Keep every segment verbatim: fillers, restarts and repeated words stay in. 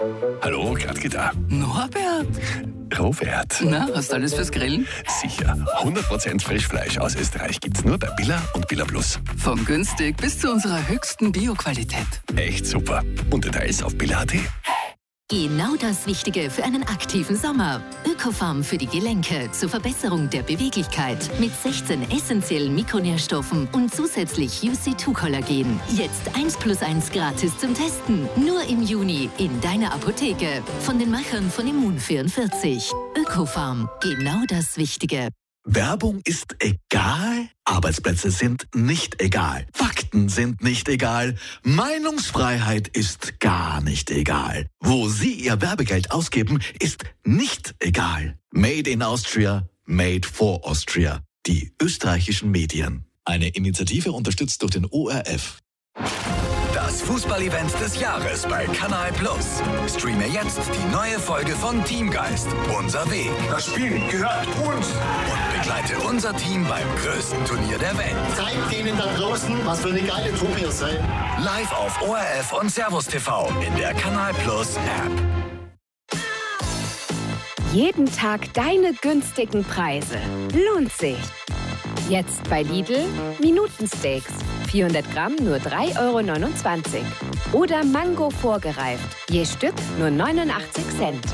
Hallo, Gradke da. Norbert? Robert. Na, hast du alles fürs Grillen? Sicher. hundert Prozent Frischfleisch aus Österreich gibt's nur bei Billa und Billa Plus. Von günstig bis zu unserer höchsten Bio-Qualität. Echt super. Und Details auf billa punkt at. Genau das Wichtige für einen aktiven Sommer. Ökofarm für die Gelenke zur Verbesserung der Beweglichkeit mit sechzehn essentiellen Mikronährstoffen und zusätzlich U C zwei Kollagen. Jetzt eins plus eins gratis zum Testen. Nur im Juni in deiner Apotheke. Von den Machern von Immun vierundvierzig. Ökofarm. Genau das Wichtige. Werbung ist egal, Arbeitsplätze sind nicht egal, Fakten sind nicht egal, Meinungsfreiheit ist gar nicht egal. Wo Sie Ihr Werbegeld ausgeben, ist nicht egal. Made in Austria, made for Austria. Die österreichischen Medien. Eine Initiative unterstützt durch den O R F. Das Fußballevent des Jahres bei Kanal Plus. Streame jetzt die neue Folge von Teamgeist. Unser Weg. Das Spiel gehört uns. Und begleite unser Team beim größten Turnier der Welt. Zeigt denen da draußen, was für eine geile Truppe ihr seid. Live auf O R F und Servus T V in der Kanal Plus App. Jeden Tag deine günstigen Preise. Lohnt sich. Jetzt bei Lidl Minutensteaks. vierhundert Gramm nur drei Euro neunundzwanzig. Oder Mango vorgereift. Je Stück nur neunundachtzig Cent.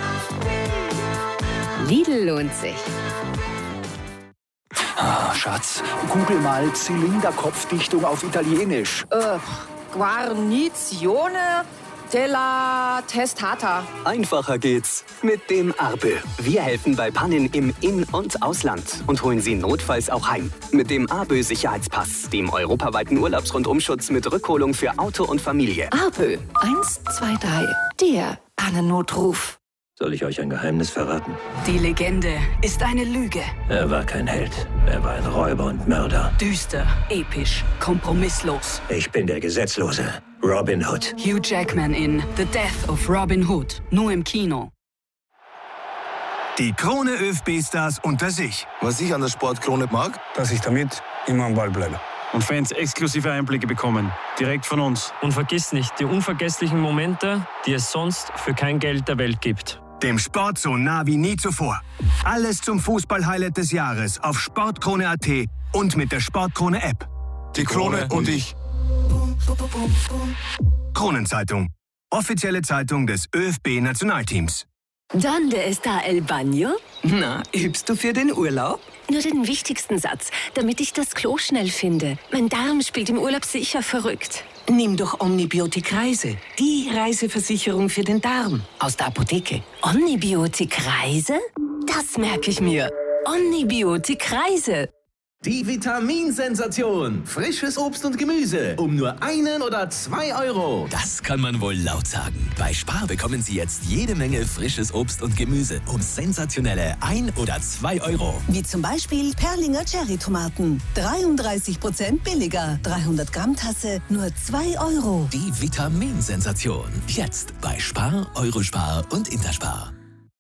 Lidl lohnt sich. Ah, Schatz, google mal Zylinderkopfdichtung auf Italienisch. Äh, Guarnizione della Testata. Einfacher geht's mit dem Arpe. Wir helfen bei Pannen im In- und Ausland und holen Sie notfalls auch heim. Mit dem Arpe Sicherheitspass, dem europaweiten Urlaubsrundumschutz mit Rückholung für Auto und Familie. Arpe, eins, zwei, drei, der Pannennotruf. Soll ich euch ein Geheimnis verraten? Die Legende ist eine Lüge. Er war kein Held. Er war ein Räuber und Mörder. Düster, episch, kompromisslos. Ich bin der Gesetzlose. Robin Hood. Hugh Jackman in The Death of Robin Hood. Nur im Kino. Die Krone ÖFB-Stars unter sich. Was ich an der Sportkrone mag, dass ich damit immer am Ball bleibe. Und Fans exklusive Einblicke bekommen. Direkt von uns. Und vergiss nicht die unvergesslichen Momente, die es sonst für kein Geld der Welt gibt. Dem Sport so nah wie nie zuvor. Alles zum Fußball-Highlight des Jahres auf sportkrone punkt at und mit der Sportkrone-App. Die Krone und ich. Kronenzeitung. Offizielle Zeitung des ÖFB-Nationalteams. ¿Dónde está el baño? Na, übst du für den Urlaub? Nur den wichtigsten Satz, damit ich das Klo schnell finde. Mein Darm spielt im Urlaub sicher verrückt. Nimm doch Omnibiotik Reise. Die Reiseversicherung für den Darm. Aus der Apotheke. Omnibiotik Reise? Das merke ich mir. Omnibiotik Reise. Die Vitaminsensation. Frisches Obst und Gemüse. Um nur einen oder zwei Euro. Das kann man wohl laut sagen. Bei Spar bekommen Sie jetzt jede Menge frisches Obst und Gemüse. Um sensationelle ein oder zwei Euro. Wie zum Beispiel Perlinger Cherry-Tomaten. dreiunddreißig Prozent billiger. dreihundert Gramm Tasse, nur zwei Euro. Die Vitaminsensation. Jetzt bei Spar, Eurospar und Interspar.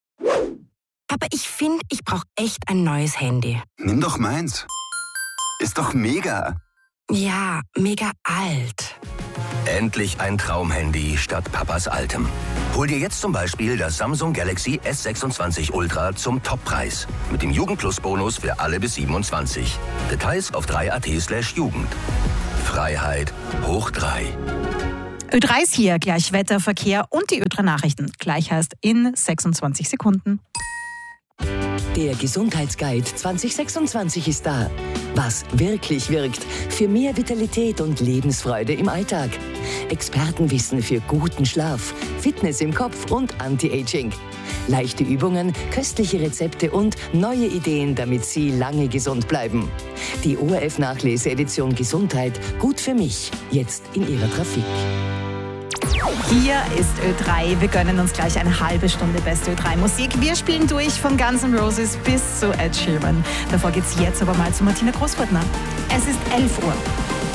Aber ich finde, ich brauche echt ein neues Handy. Nimm doch meins. Ist doch mega. Ja, mega alt. Endlich ein Traumhandy statt Papas altem. Hol dir jetzt zum Beispiel das Samsung Galaxy S sechsundzwanzig Ultra zum Toppreis. Mit dem Jugendplus-Bonus für alle bis siebenundzwanzig. Details auf drei punkt at slash Jugend. Freiheit hoch drei. Ö drei ist hier, gleich Wetter, Verkehr und die Ö drei Nachrichten. Gleich heißt in sechsundzwanzig Sekunden. Der Gesundheitsguide zwanzig sechsundzwanzig ist da. Was wirklich wirkt für mehr Vitalität und Lebensfreude im Alltag. Expertenwissen für guten Schlaf, Fitness im Kopf und Anti-Aging. Leichte Übungen, köstliche Rezepte und neue Ideen, damit Sie lange gesund bleiben. Die O R F-Nachlese-Edition Gesundheit, gut für mich, jetzt in Ihrer Trafik. Hier ist Ö drei. Wir gönnen uns gleich eine halbe Stunde beste Ö drei Musik. Wir spielen durch von Guns N' Roses bis zu Ed Sheeran. Davor geht's jetzt aber mal zu Martina Großbrüttner. Es ist elf Uhr.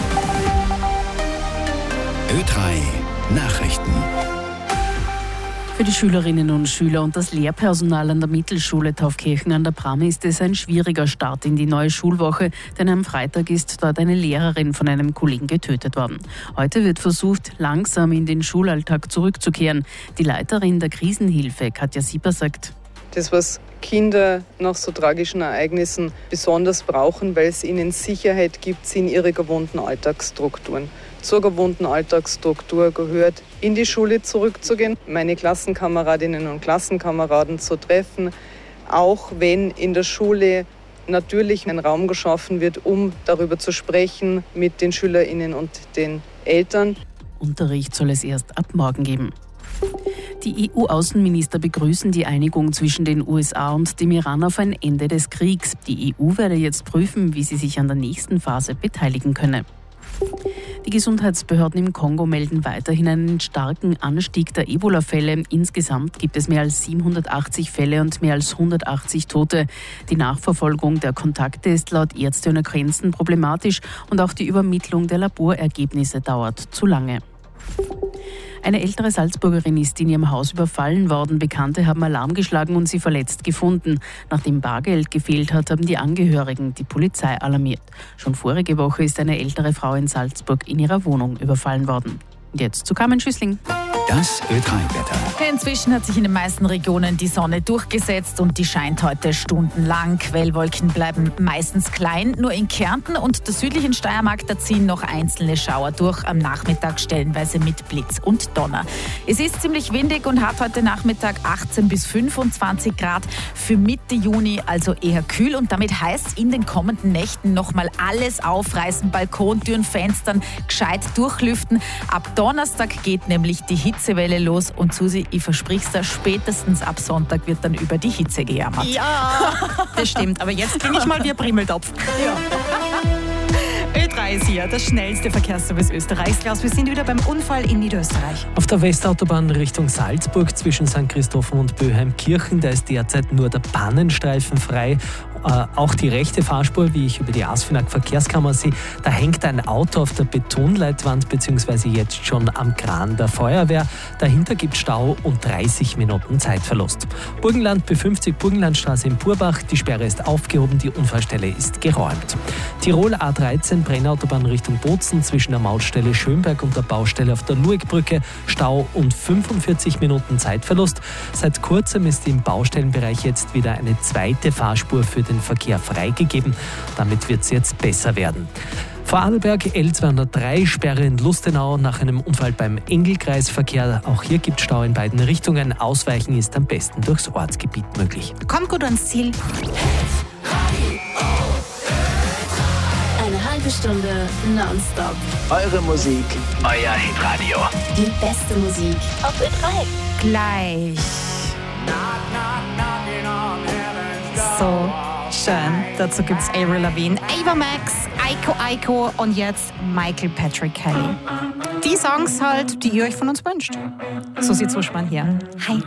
Ö drei Nachrichten. Für die Schülerinnen und Schüler und das Lehrpersonal an der Mittelschule Taufkirchen an der Bramme ist es ein schwieriger Start in die neue Schulwoche, denn am Freitag ist dort eine Lehrerin von einem Kollegen getötet worden. Heute wird versucht, langsam in den Schulalltag zurückzukehren. Die Leiterin der Krisenhilfe, Katja Sieber, sagt: Das, was Kinder nach so tragischen Ereignissen besonders brauchen, weil es ihnen Sicherheit gibt, sind ihre gewohnten Alltagsstrukturen. Zur gewohnten Alltagsstruktur gehört, in die Schule zurückzugehen, meine Klassenkameradinnen und Klassenkameraden zu treffen, auch wenn in der Schule natürlich ein Raum geschaffen wird, um darüber zu sprechen mit den SchülerInnen und den Eltern. Unterricht soll es erst ab morgen geben. Die E U-Außenminister begrüßen die Einigung zwischen den U S A und dem Iran auf ein Ende des Kriegs. Die E U werde jetzt prüfen, wie sie sich an der nächsten Phase beteiligen könne. Die Gesundheitsbehörden im Kongo melden weiterhin einen starken Anstieg der Ebola-Fälle. Insgesamt gibt es mehr als siebenhundertachtzig Fälle und mehr als hundertachtzig Tote. Die Nachverfolgung der Kontakte ist laut Ärzte ohne Grenzen problematisch und auch die Übermittlung der Laborergebnisse dauert zu lange. Eine ältere Salzburgerin ist in ihrem Haus überfallen worden. Bekannte haben Alarm geschlagen und sie verletzt gefunden. Nachdem Bargeld gefehlt hat, haben die Angehörigen die Polizei alarmiert. Schon vorige Woche ist eine ältere Frau in Salzburg in ihrer Wohnung überfallen worden. Und jetzt zu Carmen Schüssling. Das Ö drei Wetter. Inzwischen hat sich in den meisten Regionen die Sonne durchgesetzt und die scheint heute stundenlang. Quellwolken bleiben meistens klein. Nur in Kärnten und der südlichen Steiermark, da ziehen noch einzelne Schauer durch. Am Nachmittag stellenweise mit Blitz und Donner. Es ist ziemlich windig und hat heute Nachmittag achtzehn bis fünfundzwanzig Grad. Für Mitte Juni also eher kühl. Und damit heißt in den kommenden Nächten nochmal alles aufreißen. Balkontüren, Fenstern gescheit durchlüften. Ab Donnerstag geht nämlich die Hitzewelle los und Susi, ich versprich's dir, spätestens ab Sonntag wird dann über die Hitze gejammert. Ja, das stimmt, aber jetzt klinge ich mal wie ein Primmeltopf. Ja. Ö drei ist hier, das schnellste Verkehrsservice Österreichs. Klaus, wir sind wieder beim Unfall in Niederösterreich. Auf der Westautobahn Richtung Salzburg zwischen Sankt Christophen und Böheimkirchen, da ist derzeit nur der Pannenstreifen frei. Äh, auch die rechte Fahrspur, wie ich über die ASFINAG Verkehrskammer sehe, da hängt ein Auto auf der Betonleitwand bzw. jetzt schon am Kran der Feuerwehr. Dahinter gibt Stau und dreißig Minuten Zeitverlust. Burgenland B fünfzig Burgenlandstraße in Purbach, die Sperre ist aufgehoben, die Unfallstelle ist geräumt. Tirol A dreizehn Brennautobahn Richtung Bozen zwischen der Mautstelle Schönberg und der Baustelle auf der Luegbrücke, Stau und fünfundvierzig Minuten Zeitverlust. Seit kurzem ist im Baustellenbereich jetzt wieder eine zweite Fahrspur für den Verkehr freigegeben. Damit wird es jetzt besser werden. Vorarlberg L zweihundertdrei, Sperre in Lustenau nach einem Unfall beim Engelkreisverkehr. Auch hier gibt es Stau in beiden Richtungen. Ausweichen ist am besten durchs Ortsgebiet möglich. Kommt gut ans Ziel. Eine halbe Stunde nonstop. Eure Musik, euer Hitradio. Die beste Musik auf Ö drei. Gleich. So schön. Dazu gibt's Avril Lavigne, Ava Max, Aiko Aiko und jetzt Michael Patrick Kelly. Die Songs halt, die ihr euch von uns wünscht. So sieht's Uschmann hier. Hi.